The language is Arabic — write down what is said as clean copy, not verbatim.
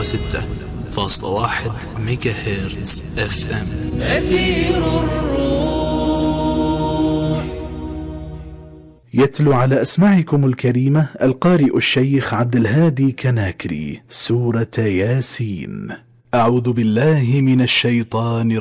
106.1 ميجا هرتز FM. أثير الروح. يتلو على أسماعكم الكريمة القارئ الشيخ عبد الهادي كناكري سورة ياسين. أعوذ بالله من الشيطان